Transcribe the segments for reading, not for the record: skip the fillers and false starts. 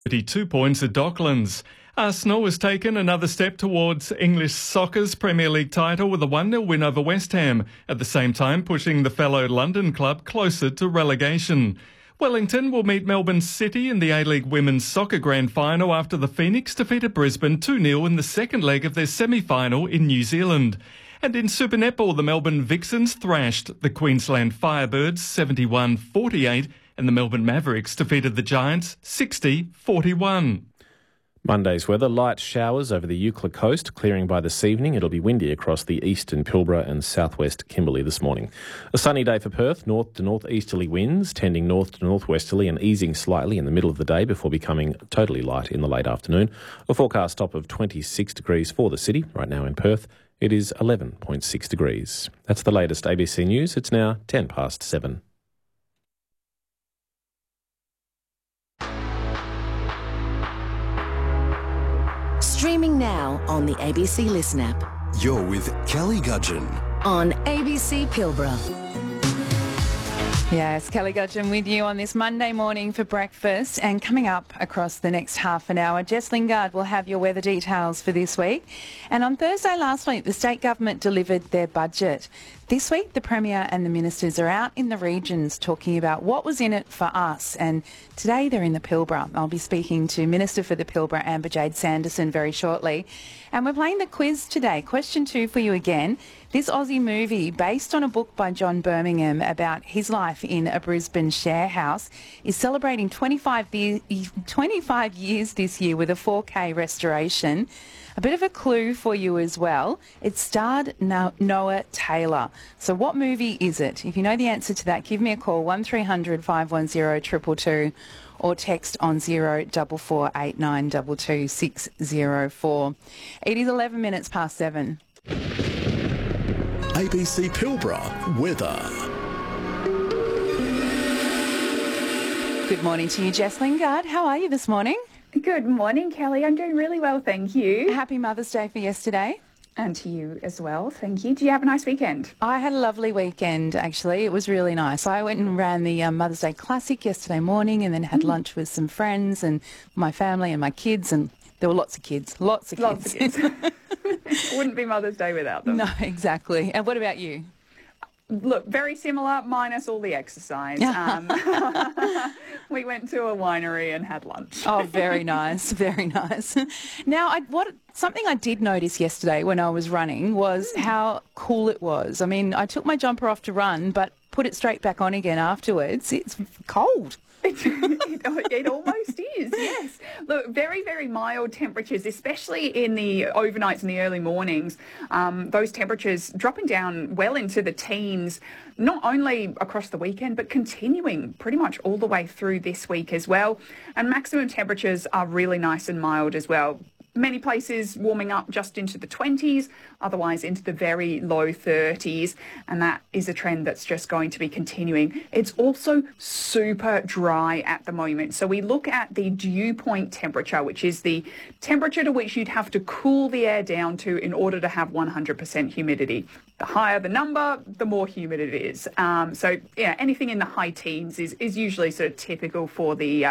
32 points at Docklands. Arsenal has taken another step towards English soccer's Premier League title with a 1-0 win over West Ham, at the same time pushing the fellow London club closer to relegation. Wellington will meet Melbourne City in the A-League Women's Soccer Grand Final after the Phoenix defeated Brisbane 2-0 in the second leg of their semi-final in New Zealand. And in Super Netball, the Melbourne Vixens thrashed the Queensland Firebirds 71-48 and the Melbourne Mavericks defeated the Giants 60-41. Monday's weather, light showers over the Eucla coast, clearing by this evening. It'll be windy across the eastern Pilbara and southwest Kimberley this morning. A sunny day for Perth, north to northeasterly winds, tending north to northwesterly and easing slightly in the middle of the day before becoming totally light in the late afternoon. A forecast top of 26 degrees for the city. Right now in Perth, it is 11.6 degrees. That's the latest ABC News. It's now 7:10. Streaming now on the ABC Listen app. You're with Kelly Gudgeon on ABC Pilbara. Yes, Kelly Gudgeon with you on this Monday morning for breakfast. And coming up across the next half an hour, Jess Lingard will have your weather details for this week. And on Thursday last week, the state government delivered their budget. This week, the Premier and the ministers are out in the regions talking about what was in it for us. And today they're in the Pilbara. I'll be speaking to Minister for the Pilbara, Amber Jade Sanderson, very shortly. And we're playing the quiz today. Question 2 for you again. This Aussie movie, based on a book by John Birmingham about his life in a Brisbane share house, is celebrating 25 years this year with a 4K restoration. A bit of a clue for you as well. It starred Noah Taylor. So what movie is it? If you know the answer to that, give me a call, 1300 510 222, or text on 0448 922 604. It is 11 minutes past 7. ABC Pilbara weather. Good morning to you, Jess Lingard. How are you this morning? Good morning, Kelly. I'm doing really well, thank you. Happy Mother's Day for yesterday. And to you as well, thank you. Do you have a nice weekend? I had a lovely weekend, actually. It was really nice. I went and ran the Mother's Day Classic yesterday morning and then had lunch with some friends and my family and my kids, and there were lots of kids. Lots of kids. Wouldn't be Mother's Day without them. No, exactly. And what about you? Look, very similar, minus all the exercise. We went to a winery and had lunch. Oh, very nice, very nice. Now, something I did notice yesterday when I was running was how cool it was. I mean, I took my jumper off to run, but put it straight back on again afterwards. It's cold. It almost is, yes. Look, very, very mild temperatures, especially in the overnights and the early mornings. Those temperatures dropping down well into the teens, not only across the weekend, but continuing pretty much all the way through this week as well. And maximum temperatures are really nice and mild as well. Many places warming up just into the 20s, otherwise into the very low 30s, and that is a trend that's just going to be continuing. It's also super dry at the moment. So we look at the dew point temperature, which is the temperature to which you'd have to cool the air down to in order to have 100% humidity. The higher the number, the more humid it is. So yeah, anything in the high teens is usually sort of typical for the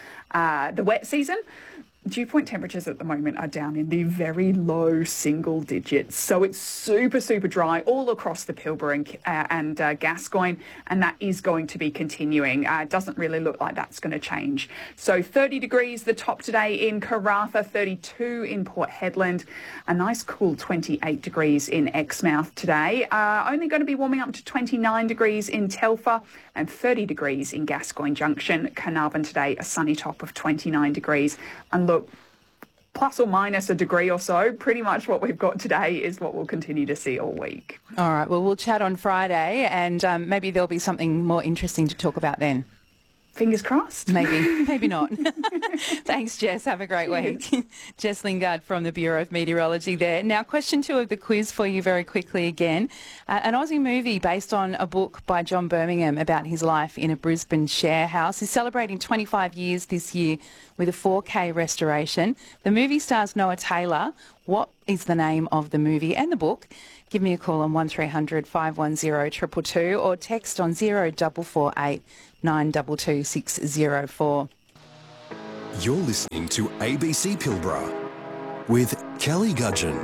wet season. Dew point temperatures at the moment are down in the very low single digits. So it's super, super dry all across the Pilbara and Gascoyne, and that is going to be continuing. It doesn't really look like that's going to change. So 30 degrees the top today in Karratha, 32 in Port Hedland, a nice cool 28 degrees in Exmouth today. Only going to be warming up to 29 degrees in Telfer and 30 degrees in Gascoyne Junction. Carnarvon today, a sunny top of 29 degrees. And look, plus or minus a degree or so, pretty much what we've got today is what we'll continue to see all week. All right, well, we'll chat on Friday and maybe there'll be something more interesting to talk about then. Fingers crossed. Maybe not. Thanks, Jess. Have a great week. Jess Lingard from the Bureau of Meteorology there. Now, question 2 of the quiz for you very quickly again. An Aussie movie based on a book by John Birmingham about his life in a Brisbane share house is celebrating 25 years this year with a 4K restoration. The movie stars Noah Taylor. What is the name of the movie and the book? Give me a call on 1300 510 222 or text on 0448 922 604. You're listening to ABC Pilbara with Kelly Gudgeon.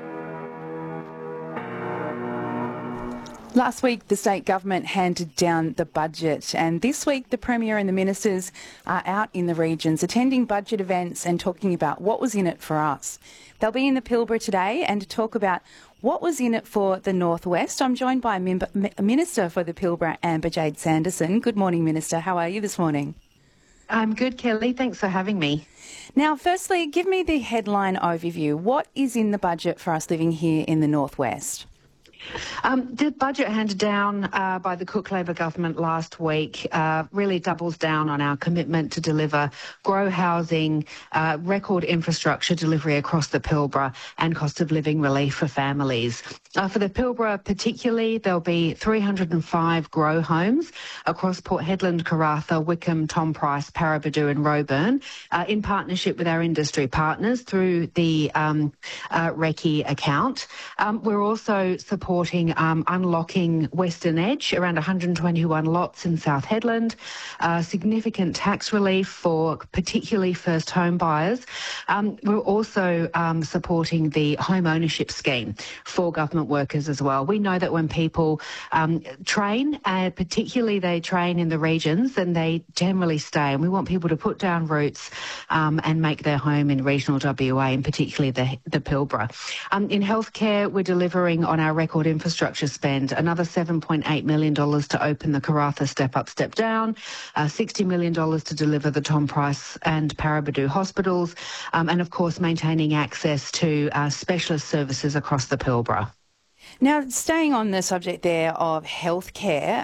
Last week, the state government handed down the budget, and this week the Premier and the ministers are out in the regions attending budget events and talking about what was in it for us. They'll be in the Pilbara today and to talk about what was in it for the Northwest. I'm joined by a Minister for the Pilbara, Amber Jade Sanderson. Good morning, Minister. How are you this morning? I'm good, Kelly. Thanks for having me. Now, firstly, give me the headline overview. What is in the budget for us living here in the Northwest? The budget handed down by the Cook Labor government last week really doubles down on our commitment to deliver grow housing, record infrastructure delivery across the Pilbara and cost of living relief for families. For the Pilbara particularly, there'll be 305 grow homes across Port Hedland, Karratha, Wickham, Tom Price, Paraburdoo and Roebourne in partnership with our industry partners through the Recce account. We're also supporting unlocking Western Edge, around 121 lots in South Hedland, significant tax relief for particularly first home buyers. We're also supporting the home ownership scheme for government workers as well. We know that when people train, particularly they train in the regions, then they generally stay, and we want people to put down roots and make their home in regional WA, and particularly the Pilbara. In healthcare, we're delivering on our record infrastructure spend, another $7.8 million to open the Karratha Step Up, Step Down, $60 million to deliver the Tom Price and Paraburdoo hospitals, and of course maintaining access to specialist services across the Pilbara. Now, staying on the subject there of healthcare,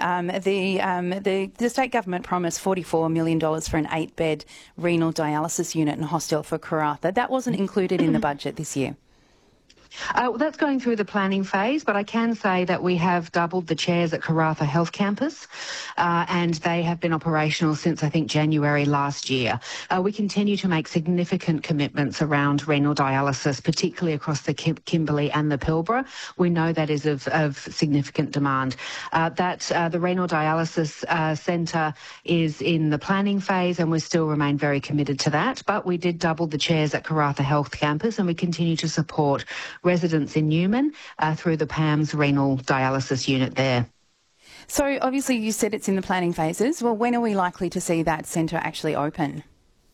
the state government promised $44 million for an 8-bed renal dialysis unit and hostel for Karratha. That wasn't included in the budget this year. Well, that's going through the planning phase, but I can say that we have doubled the chairs at Karratha Health Campus, and they have been operational since, I think, January last year. We continue to make significant commitments around renal dialysis, particularly across the Kimberley and the Pilbara. We know that is of significant demand. The renal dialysis centre is in the planning phase, and we still remain very committed to that. But we did double the chairs at Karratha Health Campus, and we continue to support residents in Newman through the PAMS renal dialysis unit there. So obviously you said it's in the planning phases. Well, when are we likely to see that centre actually open?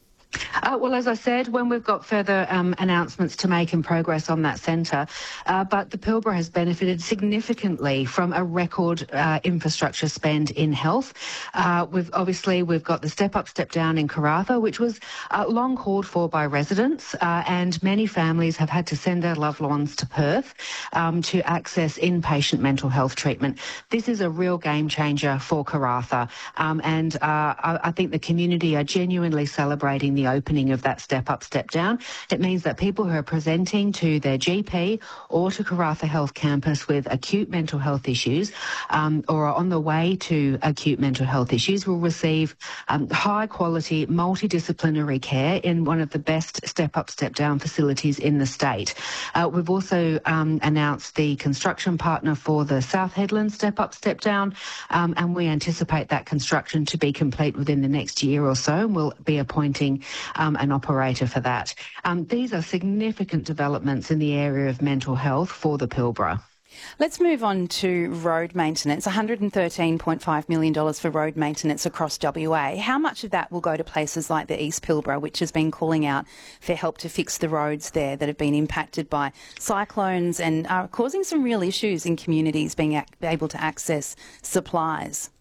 Well, as I said, when we've got further announcements to make and progress on that centre, but the Pilbara has benefited significantly from a record infrastructure spend in health. We've got the Step Up, Step Down in Karratha, which was long called for by residents, and many families have had to send their loved ones to Perth to access inpatient mental health treatment. This is a real game changer for Karratha, and I think the community are genuinely celebrating the opening of that Step Up, Step Down. It means that people who are presenting to their GP or to Karratha Health Campus with acute mental health issues or are on the way to acute mental health issues will receive high quality multidisciplinary care in one of the best Step Up, Step Down facilities in the state. We've also announced the construction partner for the South Hedland Step Up, Step Down, and we anticipate that construction to be complete within the next year or so, and we'll be appointing an operator for that. These are significant developments in the area of mental health for the Pilbara. Let's move on to road maintenance. $113.5 million for road maintenance across WA. How much of that will go to places like the East Pilbara, which has been calling out for help to fix the roads there that have been impacted by cyclones and are causing some real issues in communities being able to access supplies?